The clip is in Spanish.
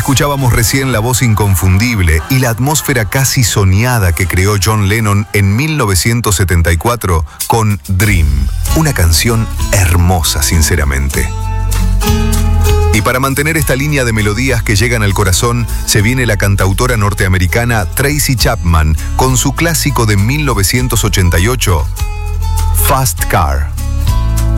Escuchábamos recién la voz inconfundible y la atmósfera casi soñada que creó John Lennon en 1974 con Dream, una canción hermosa, sinceramente. Y para mantener esta línea de melodías que llegan al corazón, se viene la cantautora norteamericana Tracy Chapman con su clásico de 1988, Fast Car.